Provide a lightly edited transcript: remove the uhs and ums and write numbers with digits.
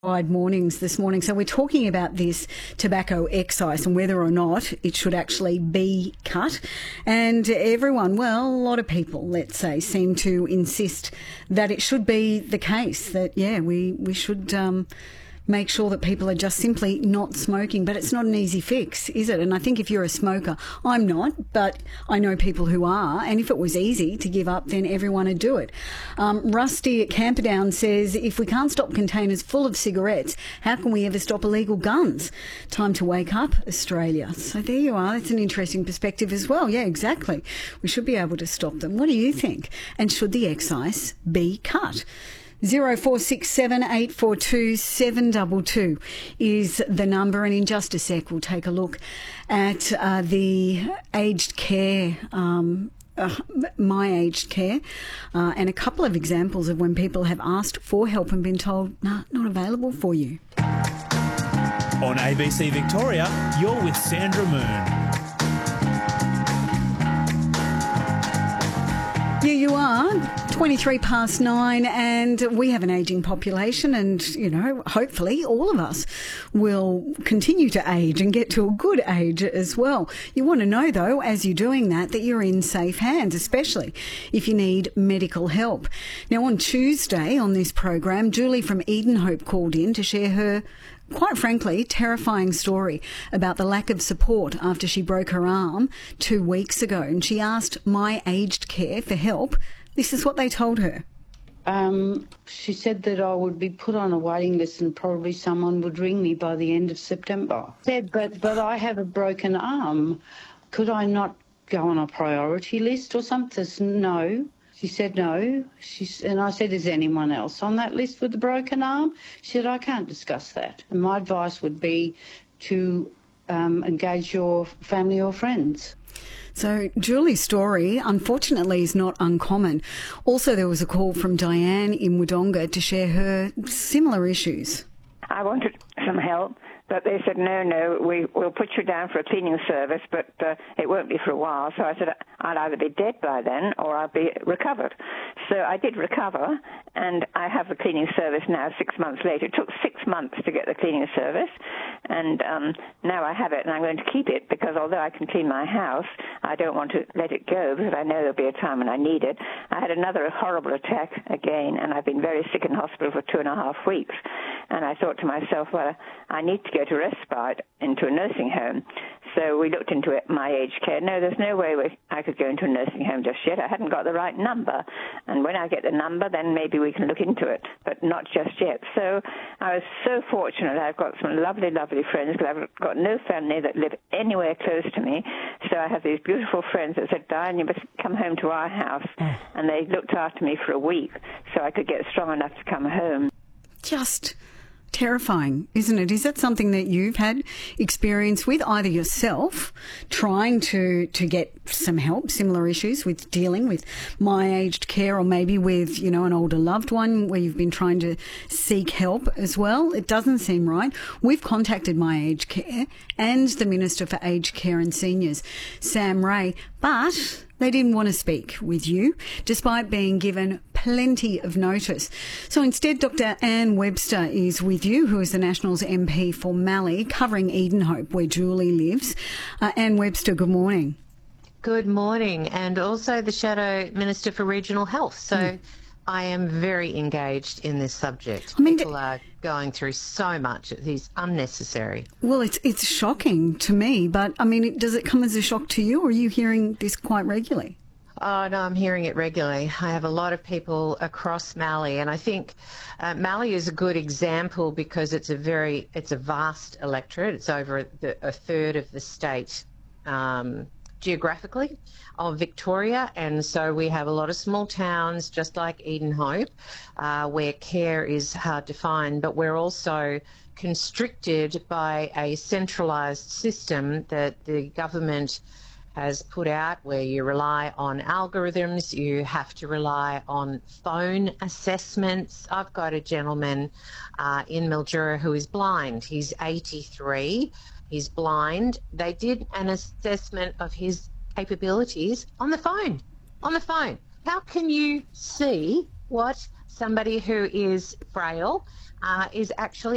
Mornings this morning. So we're talking about this tobacco excise and whether or not it should actually be cut. And everyone, well, a lot of people, let's say, seem to insist that it should be the case that, we should make sure that people are just simply not smoking. But it's not an easy fix, is it? And I think if you're a smoker, I'm not, but I know people who are. And if it was easy to give up, then everyone would do it. Rusty at Camperdown says, if we can't stop containers full of cigarettes, how can we ever stop illegal guns? Time to wake up, Australia. So there you are. That's an interesting perspective as well. Yeah, exactly. We should be able to stop them. What do you think? And should the excise be cut? 0467 842 722 is the number, and in just a sec we'll take a look at the aged care, my aged care, and a couple of examples of when people have asked for help and been told, nah, not available for you. On ABC Victoria, you're with Sandra Moon. Yeah, you are. 23 past 9, and we have an ageing population, and, hopefully all of us will continue to age and get to a good age as well. You want to know, though, as you're doing that you're in safe hands, especially if you need medical help. Now, on Tuesday on this program, Julie from Edenhope called in to share her, quite frankly, terrifying story about the lack of support after she broke her arm 2 weeks ago. And she asked My Aged Care for help. This is what they told her. She said that I would be put on a waiting list and probably someone would ring me by the end of September. Said, but I have a broken arm. Could I not go on a priority list or something? No. She said no. And I said, is anyone else on that list with a broken arm? She said, I can't discuss that. And my advice would be to engage your family or friends. So Julie's story, unfortunately, is not uncommon. Also, there was a call from Diane in Wodonga to share her similar issues. I wanted some help, but they said, no, we'll put you down for a cleaning service, but it won't be for a while. So I said, I'll either be dead by then or I'll be recovered. So I did recover, and I have the cleaning service now 6 months later. It took 6 months to get the cleaning service, and now I have it, and I'm going to keep it because although I can clean my house, I don't want to let it go because I know there'll be a time when I need it. I had another horrible attack again, and I've been very sick in hospital for 2.5 weeks. And I thought to myself, well, I need to go to respite into a nursing home. So we looked into it, My Aged Care. No, there's no way I could go into a nursing home just yet. I hadn't got the right number. And when I get the number, then maybe we can look into it, but not just yet. So I was so fortunate. I've got some lovely, lovely friends because I've got no family that live anywhere close to me. So I have these beautiful friends that said, Diane, you must come home to our house. And they looked after me for a week so I could get strong enough to come home. Just terrifying, isn't it? Is that something that you've had experience with, either yourself trying to get some help, similar issues with dealing with My Aged Care, or maybe with, an older loved one where you've been trying to seek help as well? It doesn't seem right. We've contacted My Aged Care and the Minister for Aged Care and Seniors, Sam Ray, but they didn't want to speak with you, despite being given plenty of notice. So instead, Dr. Anne Webster is with you, who is the Nationals MP for Mallee, covering Edenhope, where Julie lives. Anne Webster, good morning. Good morning, and also the Shadow Minister for Regional Health. So I am very engaged in this subject. People are going through so much. It is unnecessary. Well, it's shocking to me, but, does it come as a shock to you, or are you hearing this quite regularly? Oh, no, I'm hearing it regularly. I have a lot of people across Mallee, and I think Mallee is a good example because it's a vast electorate. It's over a third of the state geographically of Victoria, and so we have a lot of small towns just like Edenhope where care is hard to find, but we're also constricted by a centralised system that the government has put out, where you rely on algorithms, you have to rely on phone assessments. I've got a gentleman in Mildura who is blind. He's 83. He's blind. They did an assessment of his capabilities on the phone. How can you see what somebody who is braille is actually